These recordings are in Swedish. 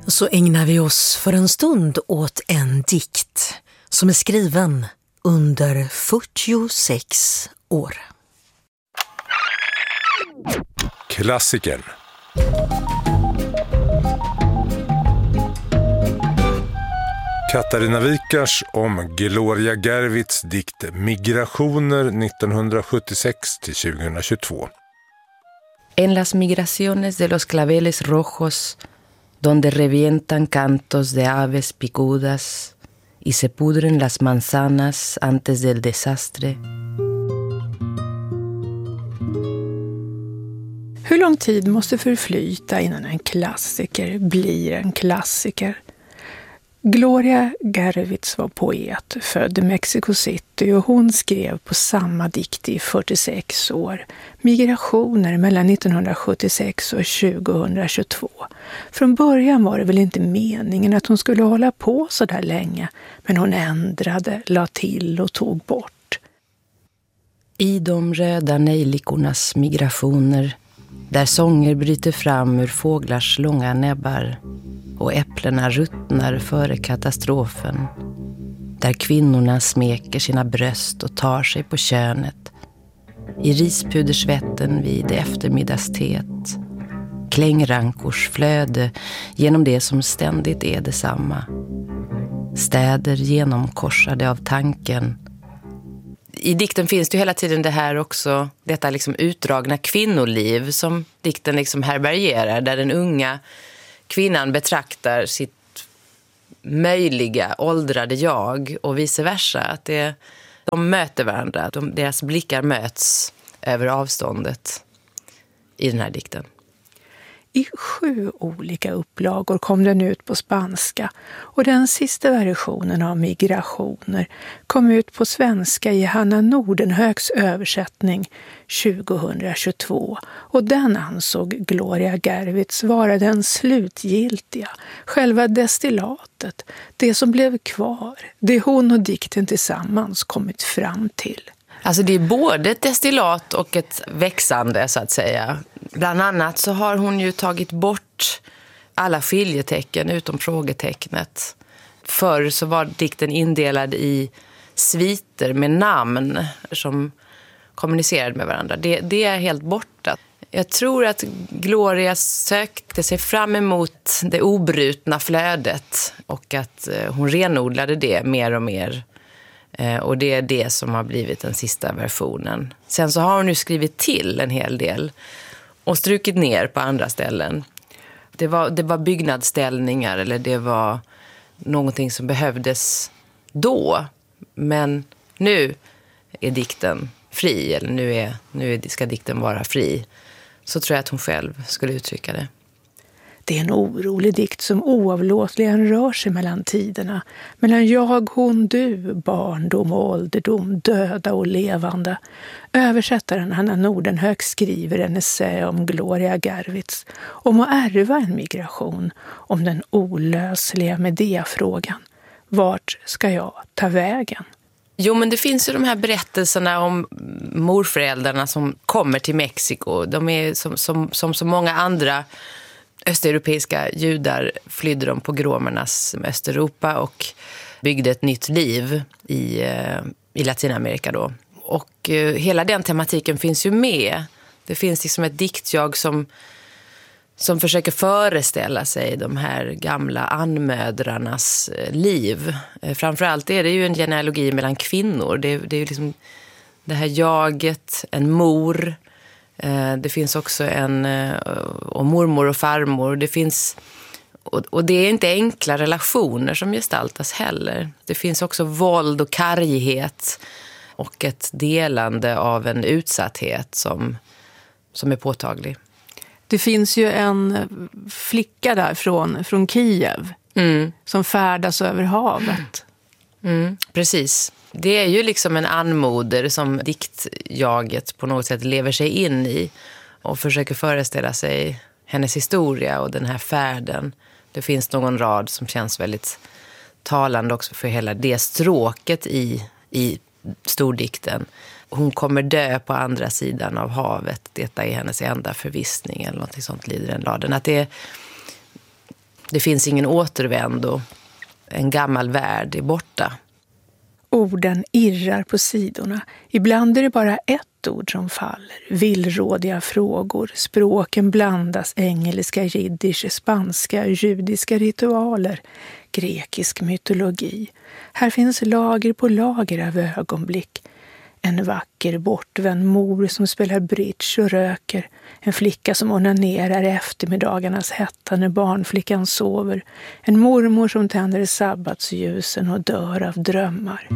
Så ägnar vi oss för en stund åt en dikt som är skriven under 46 år. Klassikern. Katarina Wikars om Gloria Gervits dikt Migrationer 1976-2022. En las migraciones de los claveles rojos, donde revientan cantos de aves picudas y se pudren las manzanas antes del desastre. Hur lång tid måste förflyta innan en klassiker blir en klassiker? Gloria Gervits var poet, född i Mexico City, och hon skrev på samma dikt i 46 år. Migrationer mellan 1976 och 2022. Från början var det väl inte meningen att hon skulle hålla på så där länge, men hon ändrade, la till och tog bort. I de röda nejlikornas migrationer, där sånger bryter fram ur fåglars långa näbbar och äpplena ruttnar före katastrofen, där kvinnorna smeker sina bröst och tar sig på könet, i rispudersvetten vid eftermiddagsteet, klängrankors flöde genom det som ständigt är detsamma, städer genomkorsade av tanken. I dikten finns det ju hela tiden det här också, detta liksom utdragna kvinnoliv som dikten liksom härbärgerar, där den unga kvinnan betraktar sitt möjliga åldrade jag och vice versa. Att de möter varandra, deras blickar möts över avståndet i den här dikten. I 7 olika upplagor kom den ut på spanska, och den sista versionen av Migrationer kom ut på svenska i Hanna Nordenhögs översättning 2022, och den ansåg Gloria Gervits vara den slutgiltiga, själva destillatet, det som blev kvar, det hon och dikten tillsammans kommit fram till. Alltså det är både ett destillat och ett växande, så att säga. Bland annat så har hon ju tagit bort alla skiljetecken utom frågetecknet. Förr så var dikten indelad i sviter med namn som kommunicerade med varandra. Det är helt borta. Jag tror att Gloria sökte sig fram emot det obrutna flödet och att hon renodlade det mer och mer. Och det är det som har blivit den sista versionen. Sen så har hon nu skrivit till en hel del och strukit ner på andra ställen. Det var byggnadsställningar, eller det var någonting som behövdes då. Men nu är dikten fri, eller nu ska dikten vara fri. Så tror jag att hon själv skulle uttrycka det. Det är en orolig dikt som oavlåtligen rör sig mellan tiderna. Mellan jag, hon, du, barndom och ålderdom, döda och levande. Översättaren Hanna Nordenhög skriver en essä om Gloria Gervits, om att ärva en migration, om den olösliga Medea-frågan. Vart ska jag ta vägen? Jo, men det finns ju de här berättelserna om morföräldrarna som kommer till Mexiko. De är som så många andra östeuropeiska judar flydde de pogromernas Östeuropa och byggde ett nytt liv i Latinamerika då. Och hela den tematiken finns ju med. Det finns liksom ett diktjag som försöker föreställa sig de här gamla anmödrarnas liv. Framförallt är det ju en genealogi mellan kvinnor. Det är ju liksom det här jaget, en mor. Det finns också och mormor och farmor. Det finns, och det är inte enkla relationer som gestaltas heller. Det finns också våld och karghet och ett delande av en utsatthet som är påtaglig. Det finns ju en flicka där från Kiev som färdas över havet. Precis. Det är ju liksom en anmoder som diktjaget på något sätt lever sig in i och försöker föreställa sig hennes historia och den här färden. Det finns någon rad som känns väldigt talande också för hela det stråket i stordikten. Hon kommer dö på andra sidan av havet. Detta är hennes enda förvissning eller något sånt lider den laden. Att Det finns ingen återvändo. En gammal värld är borta. Orden irrar på sidorna. Ibland är det bara ett ord som faller. Villrådiga frågor. Språken blandas. Engelska, jiddisch, spanska, judiska ritualer. Grekisk mytologi. Här finns lager på lager av ögonblick. En vacker bortvänd mor som spelar bridge och röker. En flicka som onanerar i eftermiddagarnas hetta när barnflickan sover. En mormor som tänder sabbatsljusen och dör av drömmar.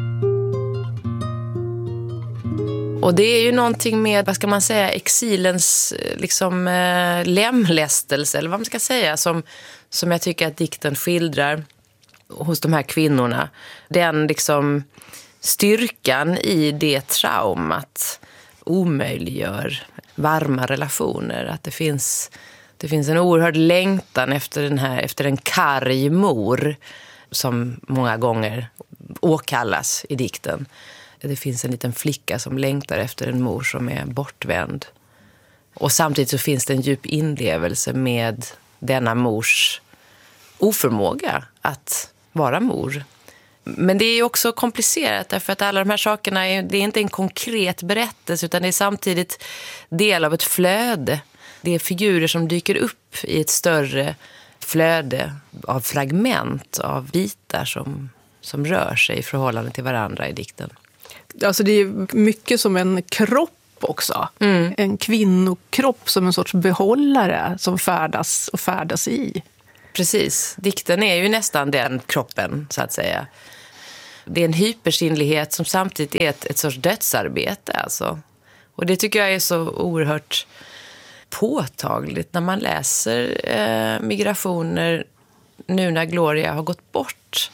Och det är ju någonting med, vad ska man säga, exilens liksom lemlästelse, eller vad man ska säga, som jag tycker att dikten skildrar hos de här kvinnorna. Den liksom styrkan i det traumat omöjliggör varma relationer. Att det finns en oerhörd längtan efter en karg mor som många gånger åkallas i dikten. Det finns en liten flicka som längtar efter en mor som är bortvänd. Och samtidigt så finns det en djup inlevelse med denna mors oförmåga att vara mor. Men det är ju också komplicerat därför att alla de här sakerna det är inte en konkret berättelse utan det är samtidigt del av ett flöde. Det är figurer som dyker upp i ett större flöde av fragment, av bitar som rör sig i förhållande till varandra i dikten. Alltså det är mycket som en kropp också. En kvinnokropp som en sorts behållare som färdas i. Precis. Dikten är ju nästan den kroppen, så att säga. Det är en hypersinnlighet som samtidigt är ett sorts dödsarbete. Alltså. Och det tycker jag är så oerhört påtagligt när man läser migrationer nu när Gloria har gått bort.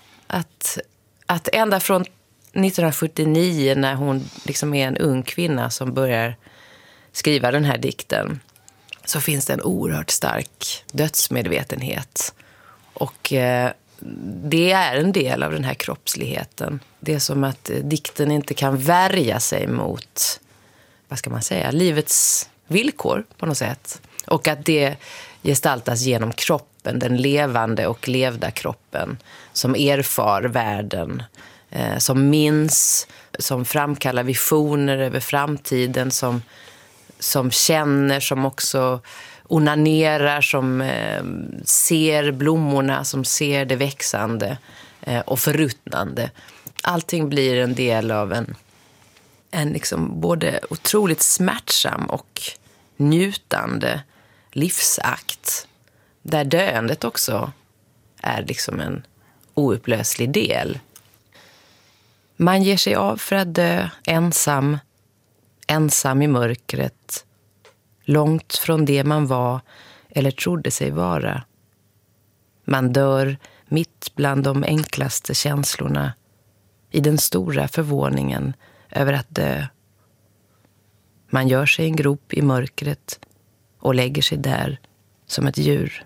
Att ända från 1949 när hon liksom är en ung kvinna som börjar skriva den här dikten så finns det en oerhört stark dödsmedvetenhet. Och det är en del av den här kroppsligheten. Det är som att dikten inte kan värja sig mot, vad ska man säga, livets villkor på något sätt. Och att det gestaltas genom kroppen, den levande och levda kroppen som erfar världen, som minns, som framkallar visioner över framtiden, som känner, som också onanerar, som ser blommorna, som ser det växande och förruttnande. Allting blir en del av en liksom både otroligt smärtsam och njutande livsakt där döendet också är liksom en oupplöslig del. Man ger sig av för att dö ensam i mörkret, långt från det man var eller trodde sig vara. Man dör mitt bland de enklaste känslorna, i den stora förvåningen över att dö. Man gör sig en grop i mörkret och lägger sig där som ett djur.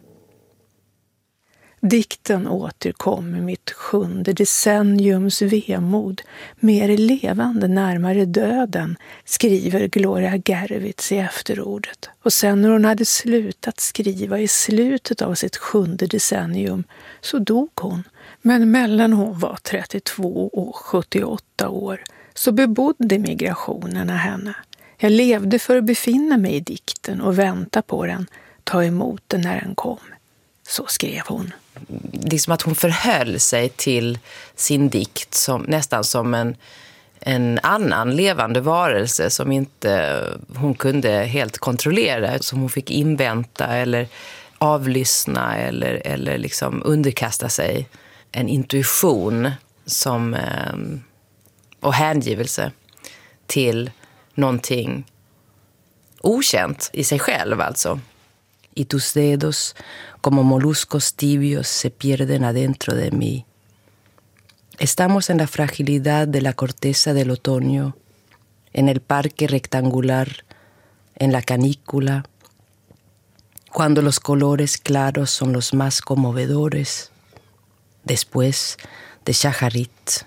Dikten återkommer mitt 7:e decenniums vemod, mer levande närmare döden, skriver Gloria Gervitz i efterordet. Och sen när hon hade slutat skriva i slutet av sitt 7:e decennium så dog hon. Men mellan hon var 32 och 78 år så bebodde migrationerna henne. Jag levde för att befinna mig i dikten och vänta på den, ta emot den när den kom. Så skrev hon. Det är som att hon förhöll sig till sin dikt nästan som en annan levande varelse som inte hon kunde helt kontrollera, som hon fick invänta eller avlyssna eller liksom underkasta sig. En intuition och hängivelse till någonting okänt i sig själv alltså. Y tus dedos como moluscos tibios se pierden adentro de mí. Estamos en la fragilidad de la corteza del otoño, en el parque rectangular, en la canícula, cuando los colores claros son los más conmovedores, después de Shacharit.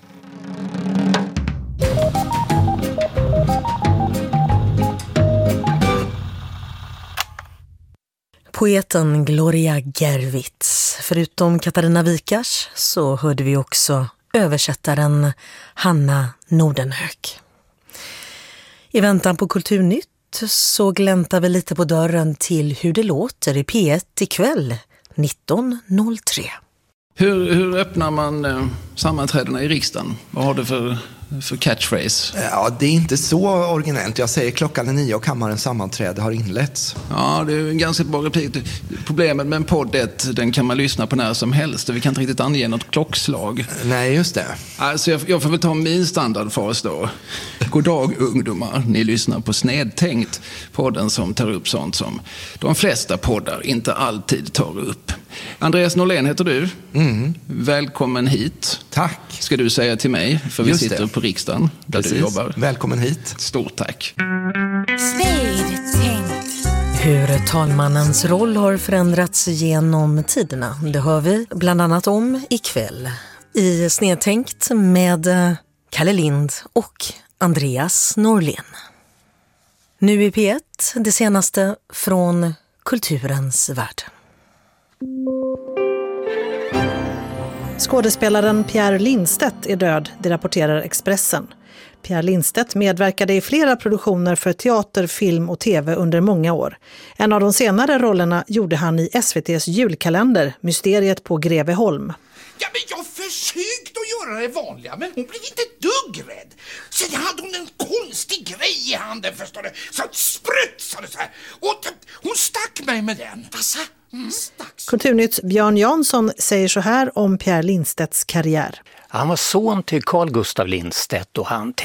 Poeten Gloria Gervitz. Förutom Katarina Wikars så hörde vi också översättaren Hanna Nordenhök. I väntan på Kulturnytt så gläntar vi lite på dörren till hur det låter i P1 ikväll 19.03. Hur öppnar man sammanträdena i riksdagen? Vad har du för catchphrase? Ja, det är inte så originellt. Jag säger klockan är 9 och kammarens sammanträde har inletts. Ja, det är en ganska bra replik. Problemet med en podd är att den kan man lyssna på när som helst. Vi kan inte riktigt ange något klockslag. Nej, just det. Alltså jag får väl ta min standardfas då. God dag ungdomar, ni lyssnar på Snedtänkt. Podden som tar upp sånt som de flesta poddar inte alltid tar upp. Andreas Norlén heter du. Välkommen hit. Tack. Ska du säga till mig, för vi sitter på riksdagen där du jobbar. Välkommen hit. Stort tack. Snedtänkt. Hur talmannens roll har förändrats genom tiderna, det hör vi bland annat om ikväll i Snedtänkt med Kalle Lind och Andreas Norlén. Nu i P1, det senaste från kulturens värld. Skådespelaren Pierre Lindstedt är död, det rapporterar Expressen. Pierre Lindstedt medverkade i flera produktioner för teater, film och tv under många år. En av de senare rollerna gjorde han i SVT:s julkalender, Mysteriet på Greveholm. Ja, men jag försökte att göra det vanliga, men hon blev inte dugg rädd. Sen hade hon en konstig grej i handen, förstår du, så sprutsade så här. Och hon stack mig med den. Vassa? Kulturnytts Björn Jansson säger så här om Pierre Lindstedts karriär. Han var son till Carl Gustaf Lindstedt och han